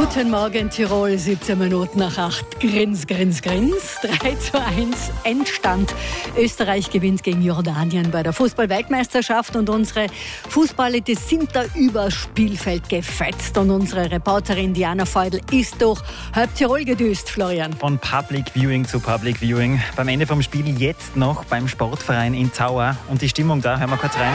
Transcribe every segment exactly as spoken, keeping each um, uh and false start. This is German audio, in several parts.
Guten Morgen Tirol, siebzehn Minuten nach acht. Grins, grins, grins. drei zu eins Endstand. Österreich gewinnt gegen Jordanien bei der Fußball-Weltmeisterschaft und unsere Fußballer, die sind da übers Spielfeld gefetzt. Und unsere Reporterin Diana Feudel ist durch halb Tirol gedüst, Florian. Von Public Viewing zu Public Viewing. Beim Ende vom Spiel jetzt noch beim Sportverein in Zauer. Und die Stimmung da, hören wir kurz rein.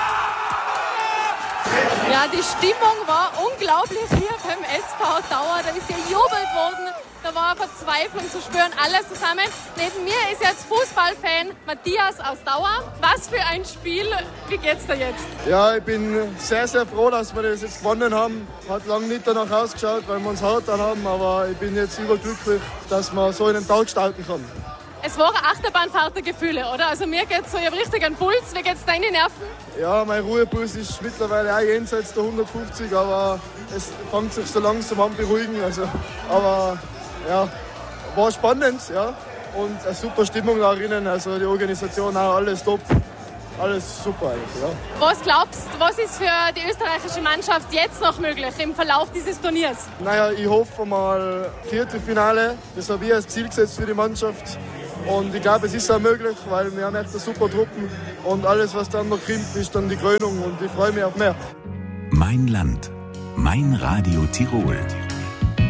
Ja, die Stimmung war unglaublich hier beim S V Zauer. Da ist gejubelt worden, da war Verzweiflung zu spüren, alles zusammen. Neben mir ist jetzt Fußballfan Matthias aus Zauer. Was für ein Spiel, wie geht's da jetzt? Ja, ich bin sehr, sehr froh, dass wir das jetzt gewonnen haben. Hat lange nicht danach ausgeschaut, weil wir uns hart dann haben, aber ich bin jetzt überglücklich, dass wir so in den Tag starten können. Es war eine Achterbahnfahrt der Gefühle, oder? Also mir geht's so, ich habe richtig einen Puls. Wie geht's deine Nerven? Ja, mein Ruhepuls ist mittlerweile auch jenseits der hundertfünfzig, aber es fängt sich so langsam an beruhigen. Also, aber ja, war spannend, ja. Und eine super Stimmung da drinnen, also die Organisation auch, alles top. Alles super eigentlich, ja. Was glaubst du, was ist für die österreichische Mannschaft jetzt noch möglich im Verlauf dieses Turniers? Naja, ich hoffe mal Viertelfinale. Das habe ich als Ziel gesetzt für die Mannschaft. Und ich glaube, es ist auch möglich, weil wir haben echt eine super Truppen. Und alles, was dann noch kommt, ist dann die Krönung. Und ich freue mich auf mehr. Mein Land, mein Radio Tirol.